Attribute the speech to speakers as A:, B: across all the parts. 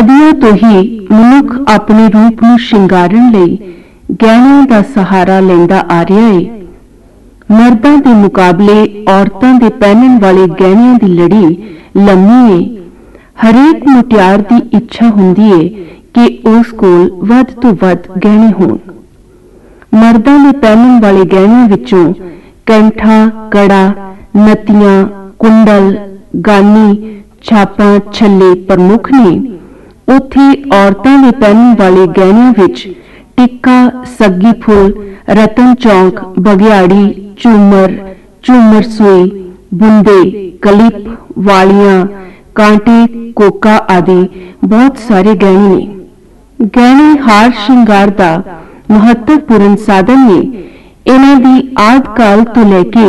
A: सदियों तो ही मनुख अपने रूप नूं शिंगारन लई गहणियां दा सहारा लैंदा आ रहा है। मर्दां दे मुकाबले औरतां दे पहनण वाले गहणियां दी लड़ी लम्मी है। हरेक मुटियार दी इच्छा हुंदी है कि उस कोल वध तो वध गहने होण। मर्दां दे पहनण वाले गहणियां विचों कैंठा, कड़ा, नतियां, कुंडल, गानी, छापां, छल्ले प्रमुख ने। उत्थे औरतां दे पहनण वाले गहणियां विच टिक्का, सग्गी फुल, रतन चौंक, बगियाड़ी, झूमर, झूमर सूई, बुंदे, कलिप, वालियां, कांटे, कोका आदि बहुत सारे गहने ने। गहने हार श्रृंगार दा महत्वपूर्ण साधन ने। इन्हां दी आद काल तो लैके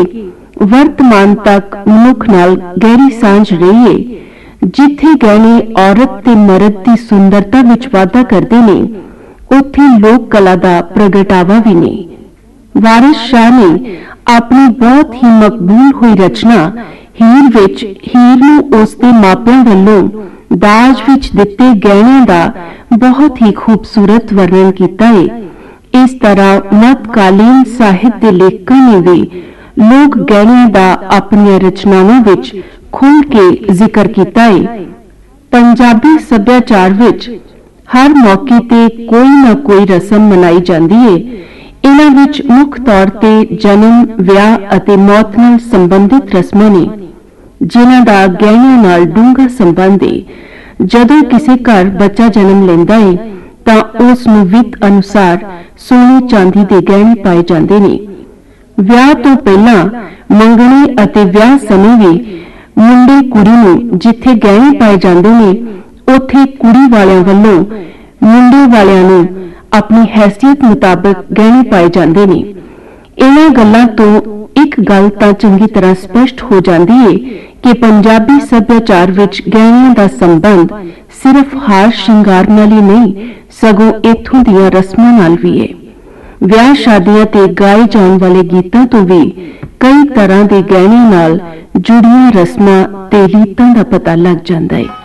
A: वर्तमान तक मनुख नाल गहरी सांझ रही है। जिथे गहने औरत ते मर्द दी सुंदरता विच वाधा करदे ने, उत्थे लोक कला दा प्रगटावा भी ने। वारिस शाह ने अपनी बहुत ही मकबूल हुई रचना हीर विच हीर नूं उसदे मापिਆਂ ਵੱਲੋਂ दाज विच दिते गहणियां दा बहुत ही खूबसूरत वर्णन किया है। इस तरह मध्यकालीन साहित्य के लेखकों ने भी लोक गहणियां दा अपनी रचनावां विच खुल के जिक्र किया है। पंजाबी सभ्याचार विच हर मौके ते कोई ना कोई रस्म मनाई जाती है। इन्हां विच मुख तौर ते जन्म, विआह अते मौत नाल संबंधित रस्मां ने, जिन्हां दा गहणियां नाल डूंघा संबंध है। जदों किसी घर बच्चा जन्म लैंदा है तां उस नूं विध अनुसार सोने चांदी दे गहने पाए जांदे ने। विआह तो पहला मंगणे अते विआह समय भी मुंडे कुड़ी नूं जिथे गहने पाए जांदे ने, उत्थे कुड़ी वालियां वल्लों मुंडे वालियां नूं अपनी हैसियत मुताबिक गहने पाए जांदे ने। इन्हां गल्लां तो एक गल तां चंगी तरह स्पष्ट हो जाती है कि पंजाबी सभ्याचार विच गहणियां दा संबंध सिर्फ हार श्रृंगार नाल ही नहीं, सगों इत्थों दीयां रस्मां नाल भी है। विआह शादियां ते गाए जाण वाले गीतां तो भी कई तरह के गहणियां नाल जुड़ियां रस्मां ते रीतां दा पता लग जांदा है।